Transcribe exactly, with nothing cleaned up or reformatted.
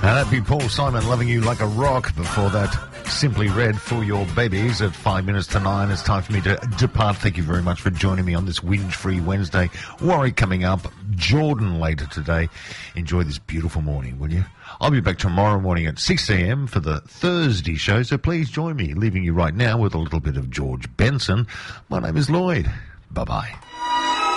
that'd be Paul Simon, Loving You Like a Rock. Before that, Simply Red, For Your Babies. At five minutes to nine, it's time for me to depart. Thank you very much for joining me on this whinge-free Wednesday. Warwick coming up, Jordan later today. Enjoy this beautiful morning, will you? I'll be back tomorrow morning at six a.m. for the Thursday show, so please join me. Leaving you right now with a little bit of George Benson. My name is Lloyd. Bye-bye.